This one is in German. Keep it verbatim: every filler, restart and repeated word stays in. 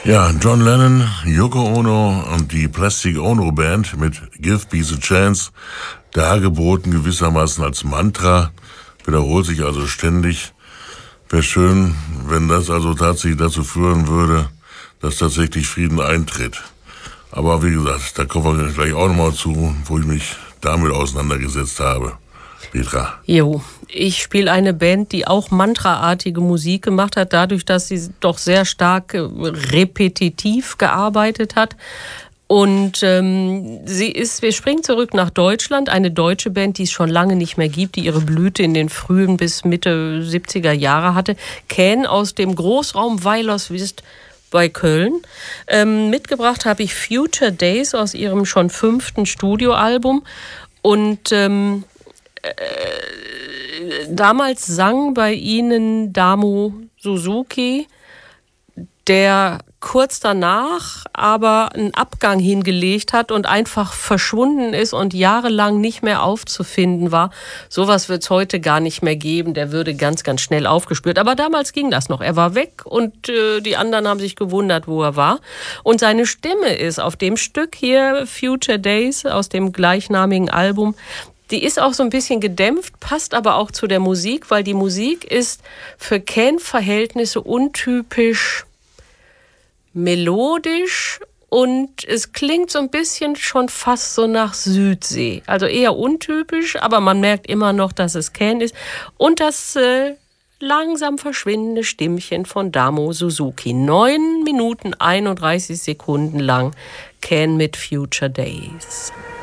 Ja, John Lennon, Yoko Ono und die Plastic Ono Band mit Give Peace a Chance, dargeboten gewissermaßen als Mantra, wiederholt sich also ständig. Wäre schön, wenn das also tatsächlich dazu führen würde, dass tatsächlich Frieden eintritt. Aber wie gesagt, da kommen wir gleich auch nochmal zu, wo ich mich damit auseinandergesetzt habe. Petra. Jo, ich spiele eine Band, die auch mantraartige Musik gemacht hat, dadurch, dass sie doch sehr stark repetitiv gearbeitet hat. Und ähm, sie ist, wir springen zurück nach Deutschland, eine deutsche Band, die es schon lange nicht mehr gibt, die ihre Blüte in den frühen bis Mitte siebziger Jahre hatte. Can aus dem Großraum Weilerswist bei Köln. Ähm, mitgebracht habe ich Future Days aus ihrem schon fünften Studioalbum. Und ähm, äh, damals sang bei ihnen Damo Suzuki, der kurz danach aber einen Abgang hingelegt hat und einfach verschwunden ist und jahrelang nicht mehr aufzufinden war. Sowas wird es heute gar nicht mehr geben. Der würde ganz, ganz schnell aufgespürt. Aber damals ging das noch. Er war weg und äh, die anderen haben sich gewundert, wo er war. Und seine Stimme ist auf dem Stück hier, Future Days, aus dem gleichnamigen Album, die ist auch so ein bisschen gedämpft, passt aber auch zu der Musik, weil die Musik ist für Can-Verhältnisse untypisch melodisch und es klingt so ein bisschen schon fast so nach Südsee. Also eher untypisch, aber man merkt immer noch, dass es Can ist. Und das äh, langsam verschwindende Stimmchen von Damo Suzuki. Neun Minuten einunddreißig Sekunden lang Can mit Future Days.